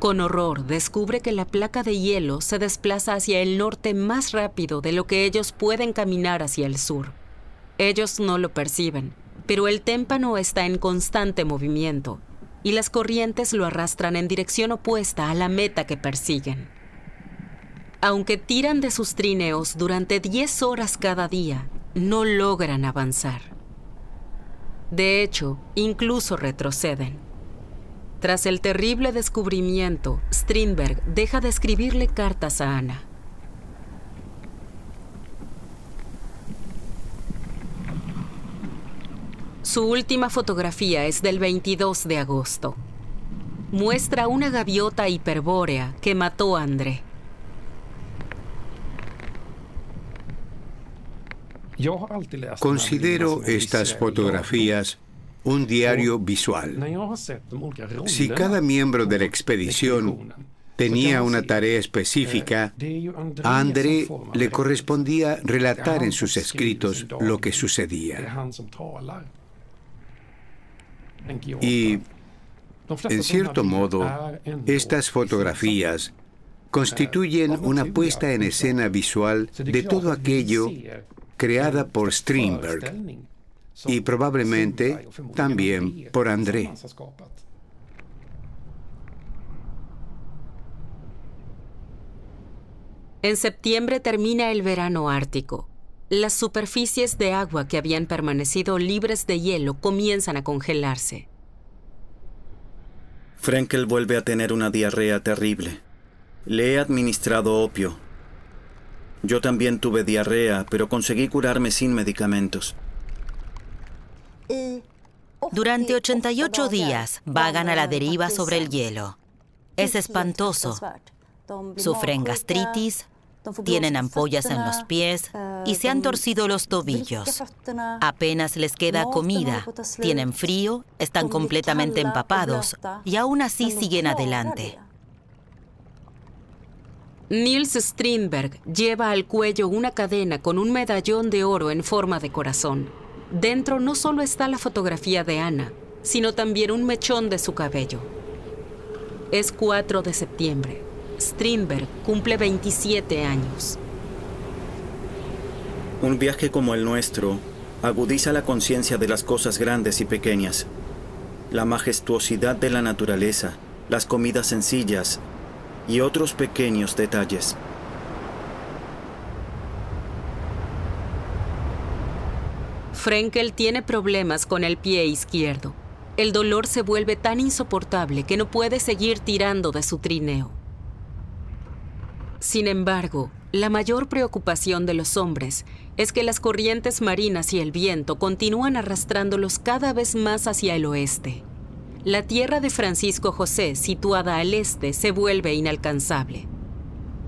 Con horror, descubre que la placa de hielo se desplaza hacia el norte más rápido de lo que ellos pueden caminar hacia el sur. Ellos no lo perciben, pero el témpano está en constante movimiento y las corrientes lo arrastran en dirección opuesta a la meta que persiguen. Aunque tiran de sus trineos durante 10 horas cada día, no logran avanzar. De hecho, incluso retroceden. Tras el terrible descubrimiento, Strindberg deja de escribirle cartas a Anna. Su última fotografía es del 22 de agosto. Muestra una gaviota hiperbórea que mató a André. Considero estas fotografías un diario visual. Si cada miembro de la expedición tenía una tarea específica, a André le correspondía relatar en sus escritos lo que sucedía. Y, en cierto modo, estas fotografías constituyen una puesta en escena visual de todo aquello creada por Strindberg y probablemente también por André. En septiembre termina el verano ártico. Las superficies de agua que habían permanecido libres de hielo comienzan a congelarse. Frenkel vuelve a tener una diarrea terrible. Le he administrado opio. Yo también tuve diarrea, pero conseguí curarme sin medicamentos. Durante 88 días vagan a la deriva sobre el hielo. Es espantoso. Sufren gastritis, tienen ampollas en los pies y se han torcido los tobillos. Apenas les queda comida, tienen frío, están completamente empapados y aún así siguen adelante. Niels Strindberg lleva al cuello una cadena con un medallón de oro en forma de corazón. Dentro no solo está la fotografía de Anna, sino también un mechón de su cabello. Es 4 de septiembre. Strindberg cumple 27 años. Un viaje como el nuestro agudiza la conciencia de las cosas grandes y pequeñas. La majestuosidad de la naturaleza, las comidas sencillas y otros pequeños detalles. Frenkel tiene problemas con el pie izquierdo. El dolor se vuelve tan insoportable que no puede seguir tirando de su trineo. Sin embargo, la mayor preocupación de los hombres es que las corrientes marinas y el viento continúan arrastrándolos cada vez más hacia el oeste. La tierra de Francisco José, situada al este, se vuelve inalcanzable.